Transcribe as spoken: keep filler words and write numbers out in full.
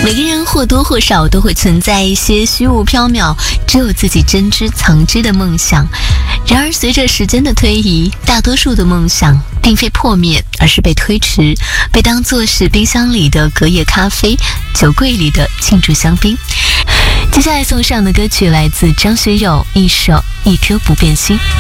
每个人或多或少都会存在一些虚无缥缈、只有自己真知藏知的梦想。然而随着时间的推移，大多数的梦想并非破灭，而是被推迟，被当作是冰箱里的隔夜咖啡，酒柜里的庆祝香槟。接下来送上的歌曲来自张学友，一首一颗不变心。